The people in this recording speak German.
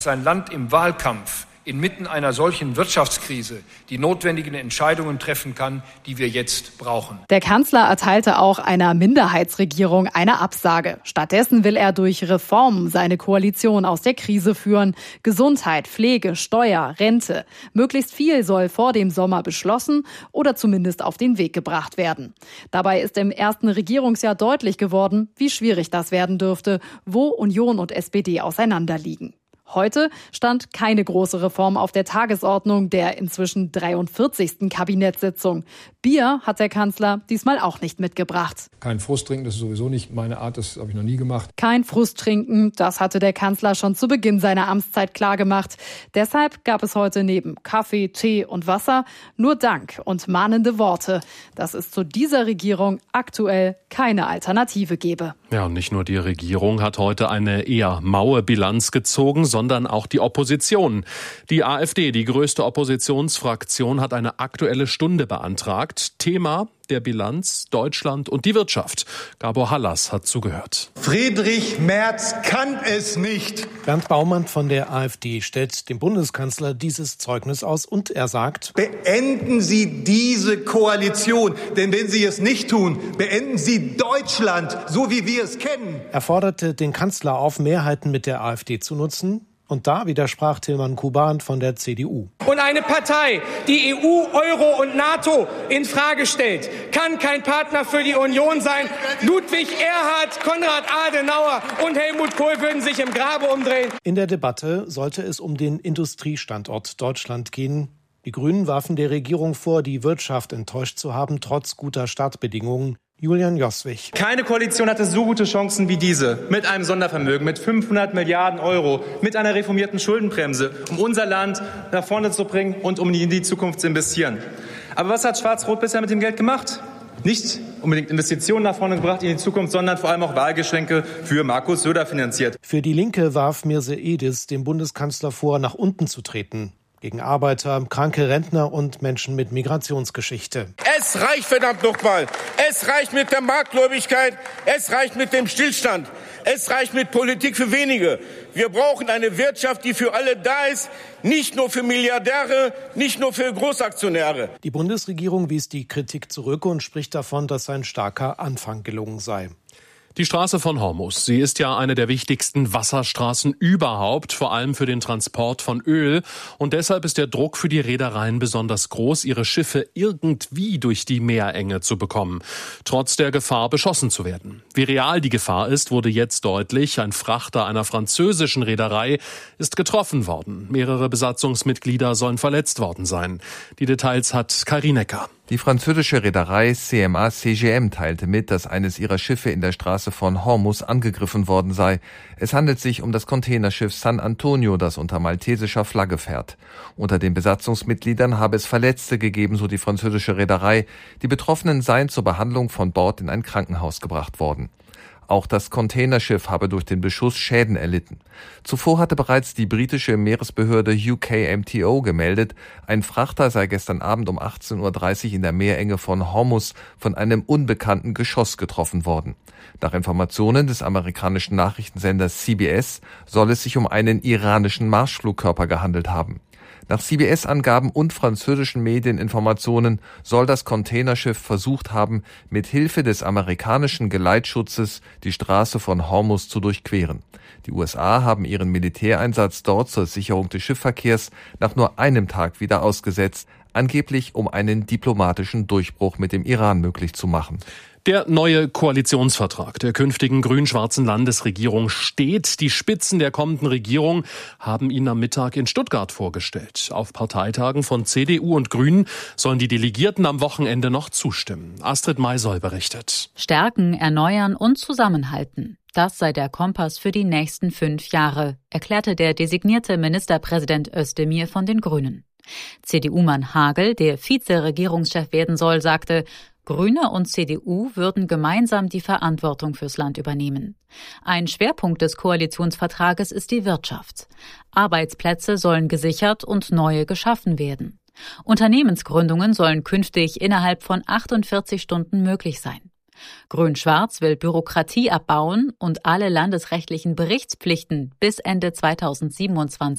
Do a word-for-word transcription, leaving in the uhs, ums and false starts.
Sein Land im Wahlkampf inmitten einer solchen Wirtschaftskrise die notwendigen Entscheidungen treffen kann, die wir jetzt brauchen. Der Kanzler erteilte auch einer Minderheitsregierung eine Absage. Stattdessen will er durch Reformen seine Koalition aus der Krise führen. Gesundheit, Pflege, Steuer, Rente. Möglichst viel soll vor dem Sommer beschlossen oder zumindest auf den Weg gebracht werden. Dabei ist im ersten Regierungsjahr deutlich geworden, wie schwierig das werden dürfte, wo Union und S P D auseinanderliegen. Heute stand keine große Reform auf der Tagesordnung der inzwischen dreiundvierzigsten Kabinettssitzung. Bier hat der Kanzler diesmal auch nicht mitgebracht. Kein Frust trinken, das ist sowieso nicht meine Art, das habe ich noch nie gemacht. Kein Frust trinken, das hatte der Kanzler schon zu Beginn seiner Amtszeit klargemacht. Deshalb gab es heute neben Kaffee, Tee und Wasser nur Dank und mahnende Worte, dass es zu dieser Regierung aktuell keine Alternative gebe. Ja, und nicht nur die Regierung hat heute eine eher maue Bilanz gezogen, sondern auch die Opposition. Die AfD, die größte Oppositionsfraktion, hat eine Aktuelle Stunde beantragt. Thema der Bilanz, Deutschland und die Wirtschaft. Gabor Hallas hat zugehört. Friedrich Merz kann es nicht. Bernd Baumann von der AfD stellt dem Bundeskanzler dieses Zeugnis aus und er sagt: Beenden Sie diese Koalition, denn wenn Sie es nicht tun, beenden Sie Deutschland, so wie wir es kennen. Er forderte den Kanzler auf, Mehrheiten mit der AfD zu nutzen. Und da widersprach Tilman Kuban von der C D U. Und eine Partei, die E U, Euro und NATO in Frage stellt, kann kein Partner für die Union sein. Ludwig Erhard, Konrad Adenauer und Helmut Kohl würden sich im Grabe umdrehen. In der Debatte sollte es um den Industriestandort Deutschland gehen. Die Grünen warfen der Regierung vor, die Wirtschaft enttäuscht zu haben, trotz guter Startbedingungen. Julian Joswig. Keine Koalition hatte so gute Chancen wie diese. Mit einem Sondervermögen, mit fünfhundert Milliarden Euro, mit einer reformierten Schuldenbremse, um unser Land nach vorne zu bringen und um in die Zukunft zu investieren. Aber was hat Schwarz-Rot bisher mit dem Geld gemacht? Nicht unbedingt Investitionen nach vorne gebracht in die Zukunft, sondern vor allem auch Wahlgeschenke für Markus Söder finanziert. Für die Linke warf Mirse Edis dem Bundeskanzler vor, nach unten zu treten. Gegen Arbeiter, kranke Rentner und Menschen mit Migrationsgeschichte. Es reicht verdammt nochmal. Es reicht mit der Marktgläubigkeit. Es reicht mit dem Stillstand. Es reicht mit Politik für wenige. Wir brauchen eine Wirtschaft, die für alle da ist. Nicht nur für Milliardäre, nicht nur für Großaktionäre. Die Bundesregierung wies die Kritik zurück und spricht davon, dass ein starker Anfang gelungen sei. Die Straße von Hormuz, sie ist ja eine der wichtigsten Wasserstraßen überhaupt, vor allem für den Transport von Öl. Und deshalb ist der Druck für die Reedereien besonders groß, ihre Schiffe irgendwie durch die Meerenge zu bekommen, trotz der Gefahr, beschossen zu werden. Wie real die Gefahr ist, wurde jetzt deutlich. Ein Frachter einer französischen Reederei ist getroffen worden. Mehrere Besatzungsmitglieder sollen verletzt worden sein. Die Details hat Kai Rienecker. Die französische Reederei C M A C G M teilte mit, dass eines ihrer Schiffe in der Straße von Hormuz angegriffen worden sei. Es handelt sich um das Containerschiff San Antonio, das unter maltesischer Flagge fährt. Unter den Besatzungsmitgliedern habe es Verletzte gegeben, so die französische Reederei. Die Betroffenen seien zur Behandlung von Bord in ein Krankenhaus gebracht worden. Auch das Containerschiff habe durch den Beschuss Schäden erlitten. Zuvor hatte bereits die britische Meeresbehörde U K M T O gemeldet, ein Frachter sei gestern Abend um achtzehn Uhr dreißig in der Meerenge von Hormuz von einem unbekannten Geschoss getroffen worden. Nach Informationen des amerikanischen Nachrichtensenders C B S soll es sich um einen iranischen Marschflugkörper gehandelt haben. Nach C B S-Angaben und französischen Medieninformationen soll das Containerschiff versucht haben, mit Hilfe des amerikanischen Geleitschutzes die Straße von Hormuz zu durchqueren. Die U S A haben ihren Militäreinsatz dort zur Sicherung des Schiffsverkehrs nach nur einem Tag wieder ausgesetzt, angeblich um einen diplomatischen Durchbruch mit dem Iran möglich zu machen. Der neue Koalitionsvertrag der künftigen grün-schwarzen Landesregierung steht. Die Spitzen der kommenden Regierung haben ihn am Mittag in Stuttgart vorgestellt. Auf Parteitagen von C D U und Grünen sollen die Delegierten am Wochenende noch zustimmen. Astrid Maisoll berichtet. Stärken, erneuern und zusammenhalten. Das sei der Kompass für die nächsten fünf Jahre, erklärte der designierte Ministerpräsident Özdemir von den Grünen. C D U-Mann Hagel, der Vize-Regierungschef werden soll, sagte, Grüne und C D U würden gemeinsam die Verantwortung fürs Land übernehmen. Ein Schwerpunkt des Koalitionsvertrages ist die Wirtschaft. Arbeitsplätze sollen gesichert und neue geschaffen werden. Unternehmensgründungen sollen künftig innerhalb von achtundvierzig Stunden möglich sein. Grün-Schwarz will Bürokratie abbauen und alle landesrechtlichen Berichtspflichten bis Ende zweitausendsiebenundzwanzig